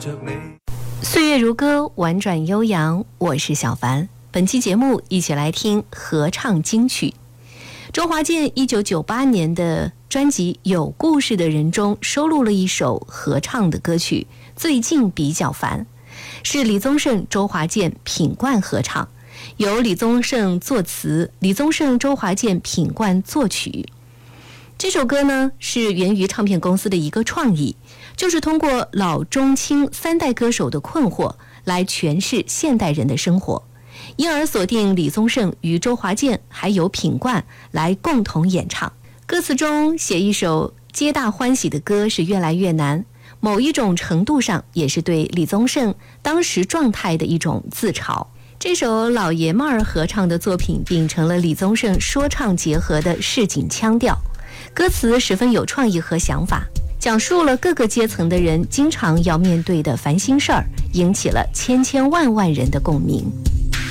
岁月如歌，婉转悠扬，我是小凡。本期节目一起来听合唱金曲。周华健1998年的专辑《有故事的人》中收录了一首合唱的歌曲《最近比较烦》，是李宗盛、周华健、品冠合唱，由李宗盛作词，李宗盛、周华健、品冠作曲。这首歌呢，是源于唱片公司的一个创意，就是通过老中青三代歌手的困惑来诠释现代人的生活，因而锁定李宗盛与周华健还有品冠来共同演唱。歌词中写一首皆大欢喜的歌是越来越难，某一种程度上也是对李宗盛当时状态的一种自嘲。这首老爷们儿合唱的作品秉承了李宗盛说唱结合的市井腔调，歌词十分有创意和想法，讲述了各个阶层的人经常要面对的烦心事儿，引起了千千万万人的共鸣。